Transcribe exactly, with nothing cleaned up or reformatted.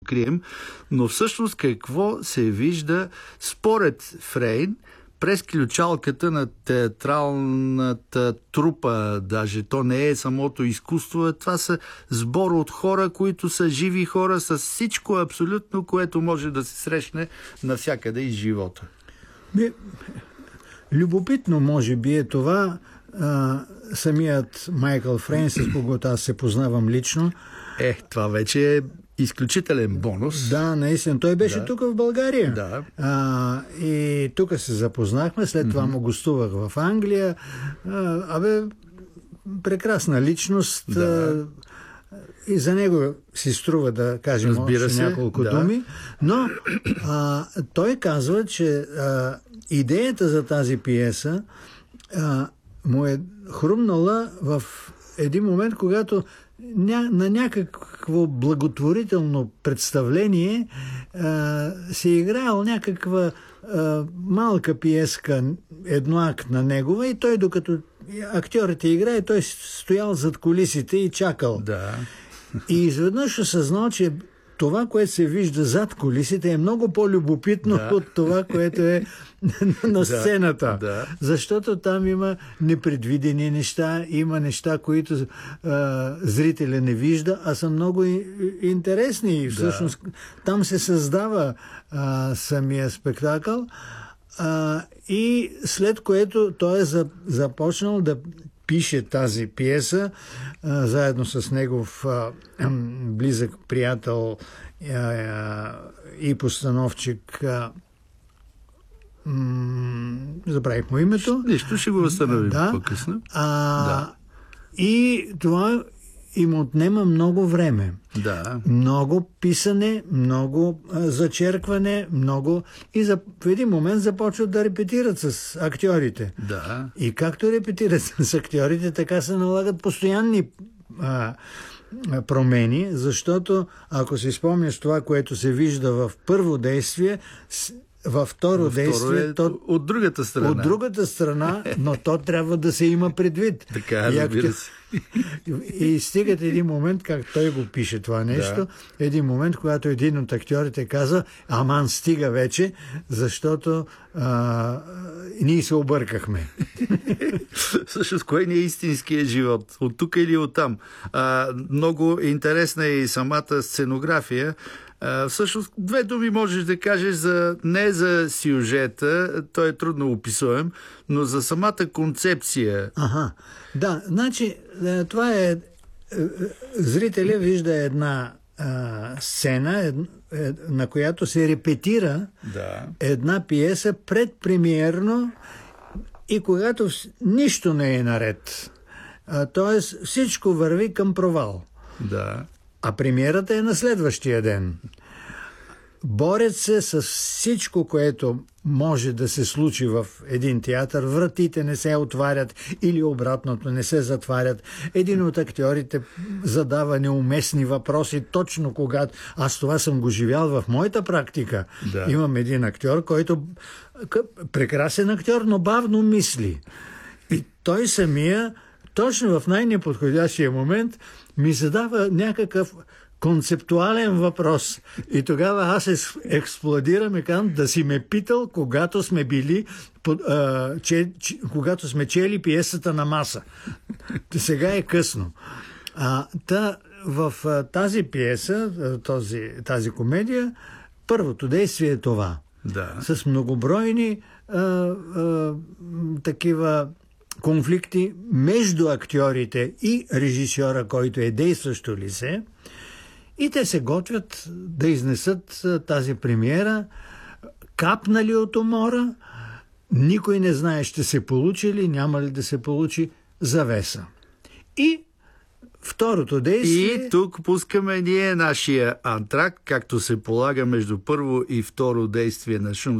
открием, но всъщност какво се вижда според Фрейн през ключалката на театралната трупа. Даже то не е самото изкуство, това са сбор от хора, които са живи хора с всичко абсолютно, което може да се срещне навсякъде из живота. Би, любопитно може би е това. А, самият Майкъл Фрейн, с когото аз се познавам лично. Е, това вече е изключителен бонус. Да, наистина. Той беше да. тук в България. Да. А, и тук се запознахме, след mm-hmm. това му гостувах в Англия. А, абе, прекрасна личност. Да. А, и за него си струва да кажем още няколко да. думи. Но а, той казва, че а, идеята за тази пиеса а, му е хрумнала в един момент, когато ня, на някакво благотворително представление а, се играел някаква а, малка пиеска, едноактна негова, и той, докато актьорите играе, той стоял зад кулисите и чакал. Да. И изведнъж осъзнал, че това, което се вижда зад кулисите, е много по-любопитно да. от това, което е на сцената. Да, да. Защото там има непредвидени неща, има неща, които а, зрителя не вижда, а са много и, интересни. И всъщност да. там се създава а, самия спектакъл. А, и след което той е започнал да пише тази пиеса а, заедно с негов а, близък приятел а, а, и постановчик. А, м- забравих му името. Нищо, ще го възстановим да. по-късно. А, да. И това им отнема много време. Да. Много писане, много а, зачеркване, много... И за, в един момент започват да репетират с актьорите. Да. И както репетират с актьорите, така се налагат постоянни а, промени, защото ако си спомняш това, което се вижда в първо действие, във второ, във действие... Второ е то, от другата страна. От другата страна, но то трябва да се има предвид. Така, разбира се. И, и стигат един момент, как той го пише това нещо, да. един момент, когато един от актьорите каза: аман, стига вече, защото а, ние се объркахме. Всъщност, кой не е истинският живот? От тук или от там? А, много интересна е и самата сценография. Uh, всъщност, две думи можеш да кажеш за, не за сюжета, той е трудно описуем, но за самата концепция. Ага, да, значи това е, зрителя вижда една а, сцена, ед, ед, на която се репетира да. една пиеса предпремиерно и когато нищо не е наред. А, тоест всичко върви към провал. Да. А премиерата е на следващия ден. Борят се с всичко, което може да се случи в един театър. Вратите не се отварят или обратното не се затварят. Един от актьорите задава неуместни въпроси точно когато... Аз това съм го живял в моята практика. Да. Имам един актьор, който прекрасен актьор, но бавно мисли. И той самия точно в най-неподходящия момент ми задава някакъв концептуален въпрос. И тогава аз експлодирам и казвам: да си ме питал, когато сме били, а, че, че, когато сме чели пиесата на маса. Сега е късно. А, та, в а, тази пиеса, този, тази комедия, първото действие е това. Да. С многобройни а, а, такива конфликти между актьорите и режисьора, който е действащо лице, и те се готвят да изнесат тази премиера, капнали от умора, никой не знае ще се получи ли, няма ли да се получи, завеса. И второто действие... И тук пускаме ние нашия антракт, както се полага между първо и второ действие на Шум